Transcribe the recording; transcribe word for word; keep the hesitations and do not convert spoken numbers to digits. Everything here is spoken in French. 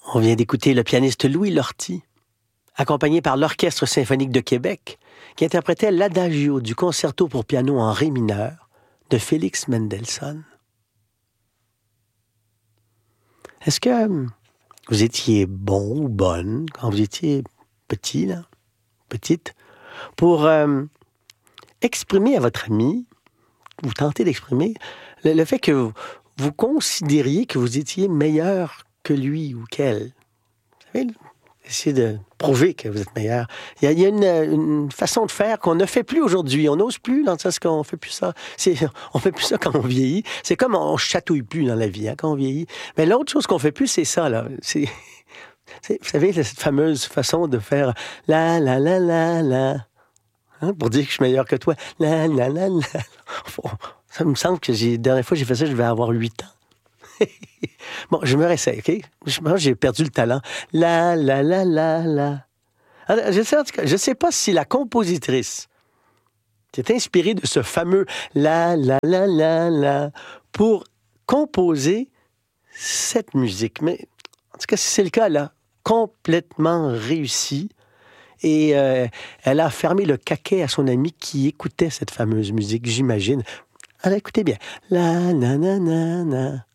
On vient d'écouter le pianiste Louis Lortie, accompagné par l'Orchestre symphonique de Québec, qui interprétait l'Adagio du concerto pour piano en ré mineur de Félix Mendelssohn. Est-ce que vous étiez bon ou bonne quand vous étiez petit, là, petite, pour euh, exprimer à votre ami, vous tenter d'exprimer, le, le fait que vous, vous considériez que vous étiez meilleur que lui ou qu'elle? Vous savez, essayez de prouver que vous êtes meilleur. Il y a, il y a une, une façon de faire qu'on ne fait plus aujourd'hui. On n'ose plus dans le sens qu'on ne fait plus ça. C'est, on ne fait plus ça quand on vieillit. C'est comme on ne chatouille plus dans la vie hein, quand on vieillit. Mais l'autre chose qu'on ne fait plus, c'est ça. Là. C'est, c'est, vous savez, cette fameuse façon de faire la, la, la, la, la. Hein, pour dire que je suis meilleur que toi. La, la, la, la. Ça me semble que j'ai, la dernière fois que j'ai fait ça, je devais avoir huit ans. Bon, je me réessaye, OK? Je pense que j'ai perdu le talent. La, la, la, la, la. Alors, je sais, en tout cas, je sais pas si la compositrice s'est inspirée de ce fameux la, la, la, la, la pour composer cette musique. Mais, en tout cas, si c'est le cas, elle a complètement réussi. Et euh, elle a fermé le caquet à son ami qui écoutait cette fameuse musique, j'imagine. Alors, écoutez bien. La, na, na, na, na.